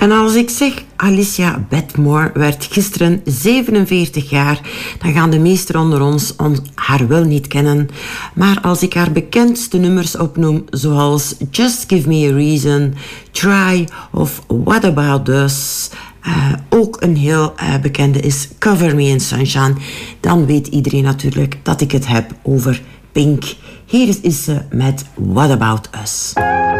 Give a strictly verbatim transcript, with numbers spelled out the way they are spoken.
En als ik zeg Alicia Bedmore werd gisteren zevenenveertig jaar, dan gaan de meesten onder ons haar wel niet kennen. Maar als ik haar bekendste nummers opnoem, zoals Just Give Me a Reason, Try of What About Us, uh, ook een heel uh, bekende is Cover Me in Sunshine, dan weet iedereen natuurlijk dat ik het heb over Pink. Hier is ze met What About Us.